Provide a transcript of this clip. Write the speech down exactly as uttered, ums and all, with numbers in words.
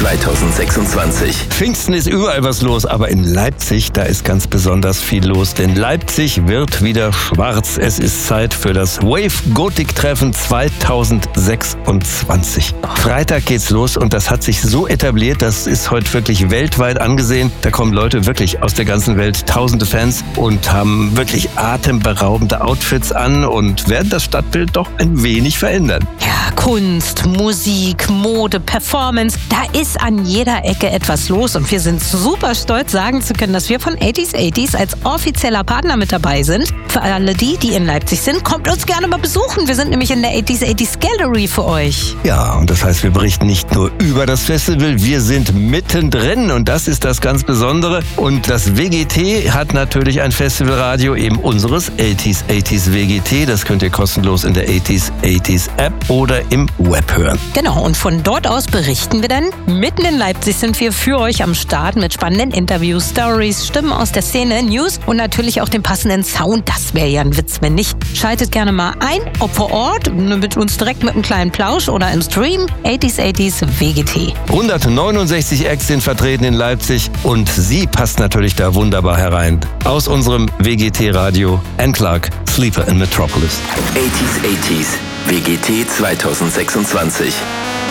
zweitausendsechsundzwanzig. Pfingsten ist überall was los, aber in Leipzig, da ist ganz besonders viel los, denn Leipzig wird wieder schwarz. Es ist Zeit für das Wave Gothic Treffen zweitausendsechsundzwanzig. Freitag geht's los und das hat sich so etabliert, das ist heute wirklich weltweit angesehen. Da kommen Leute wirklich aus der ganzen Welt, tausende Fans und haben wirklich atemberaubende Outfits an und werden das Stadtbild doch ein wenig verändern. Ja, Kunst, Musik, Mode, Performance, da ist an jeder Ecke etwas los und wir sind super stolz, sagen zu können, dass wir von achtziger achtziger als offizieller Partner mit dabei sind. Für alle die, die in Leipzig sind, kommt uns gerne mal besuchen. Wir sind nämlich in der achtziger achtziger Gallery für euch. Ja, und das heißt, wir berichten nicht nur über das Festival, wir sind mittendrin und das ist das ganz Besondere. Und das W G T hat natürlich ein Festivalradio, eben unseres achtziger achtziger W G T. Das könnt ihr kostenlos in der achtziger achtziger App oder im Web hören. Genau, und von dort aus berichten wir dann. Mitten in Leipzig sind wir für euch am Start mit spannenden Interviews, Stories, Stimmen aus der Szene, News und natürlich auch dem passenden Sound. Das wäre ja ein Witz, wenn nicht. Schaltet gerne mal ein, ob vor Ort, mit uns direkt mit einem kleinen Plausch oder im Stream. achtziger achtziger W G T. hundertneunundsechzig Acts sind vertreten in Leipzig und sie passt natürlich da wunderbar herein. Aus unserem W G T-Radio, Anne Clark, Sleeper in Metropolis. achtziger achtziger W G T zweitausendsechsundzwanzig.